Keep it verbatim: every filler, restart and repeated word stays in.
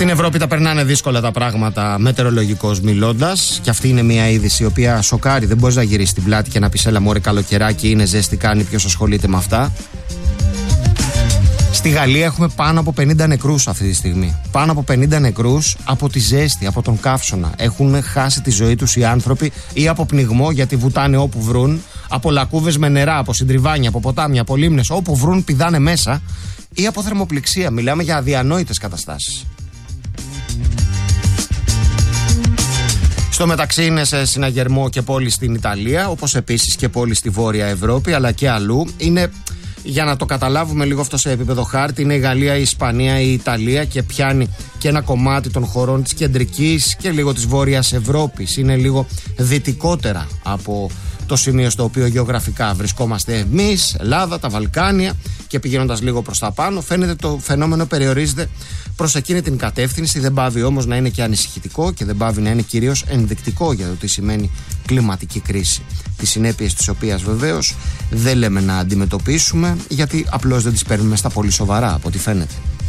Στην Ευρώπη τα περνάνε δύσκολα τα πράγματα μετεωρολογικώς μιλώντας. Και αυτή είναι μια είδηση η οποία σοκάρει. Δεν μπορείς να γυρίσεις την πλάτη και να πεις έλα μωρέ καλοκαιράκι, είναι ζέστη, κάνει, ποιος ασχολείται με αυτά. Στη Γαλλία έχουμε πάνω από πενήντα νεκρούς αυτή τη στιγμή. Πάνω από πενήντα νεκρούς από τη ζέστη, από τον καύσωνα. Έχουν χάσει τη ζωή τους οι άνθρωποι ή από πνιγμό, γιατί βουτάνε όπου βρουν, από λακκούβες με νερά, από συντριβάνια, από ποτάμια, από λίμνες, όπου βρουν πηδάνε μέσα, ή από θερμοπληξία. Μιλάμε για αδιανόητες καταστάσεις. Στο μεταξύ είναι σε συναγερμό και πόλεις στην Ιταλία, όπως επίσης και πόλεις στη Βόρεια Ευρώπη, αλλά και αλλού. Είναι, για να το καταλάβουμε λίγο αυτό σε επίπεδο χάρτη, είναι η Γαλλία, η Ισπανία, η Ιταλία και πιάνει και ένα κομμάτι των χωρών της κεντρικής και λίγο της Βόρειας Ευρώπης. Είναι λίγο δυτικότερα από το σημείο στο οποίο γεωγραφικά βρισκόμαστε εμείς, Ελλάδα, τα Βαλκάνια, και πηγαίνοντας λίγο προς τα πάνω φαίνεται το φαινόμενο περιορίζεται προς εκείνη την κατεύθυνση. Δεν πάβει όμως να είναι και ανησυχητικό και δεν πάβει να είναι κυρίως ενδεικτικό για το τι σημαίνει κλιματική κρίση. Τις συνέπειες της οποίας βεβαίως δεν λέμε να αντιμετωπίσουμε, γιατί απλώς δεν τις παίρνουμε στα πολύ σοβαρά από ό,τι φαίνεται.